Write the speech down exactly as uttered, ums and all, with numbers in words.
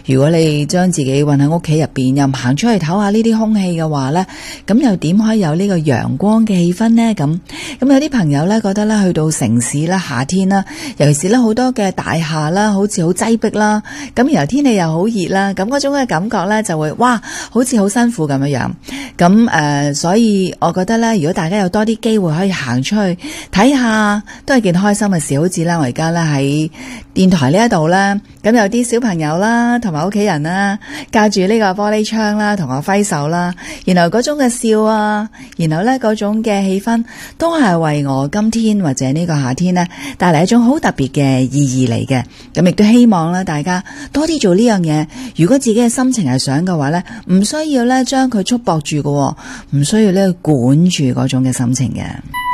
如果你將自己困喺屋企入邊，又唔行出去唞下呢啲空氣嘅話呢，咁又點可以有呢個陽光嘅氣氛呢？咁咁有啲朋友呢覺得呢，去到城市啦，夏天啦，尤其是呢好多嘅大廈啦，好似好擠迫啦，咁然後天氣又好熱啦，咁嗰種嘅感覺呢，就會哇，好似好辛苦咁樣樣。咁誒、呃，所以我覺得呢，如果大家有多啲機會可以行出去睇下，都係件開心嘅事。好似啦，我而家呢喺電台呢一度啦，咁有啲小朋友啦，同埋屋企人啦，隔住呢個玻璃窗啦，同我揮手啦，然後嗰種嘅笑啊，然後呢嗰種嘅氣氛，都係為我今天或者呢個夏天呢帶嚟一種好特別嘅意義嚟嘅。咁亦都希望咧，大家多啲做呢樣嘢。如果自己嘅心情係想嘅話呢，唔需要呢將佢束縛住嘅，唔需要呢管住嗰種嘅心情嘅。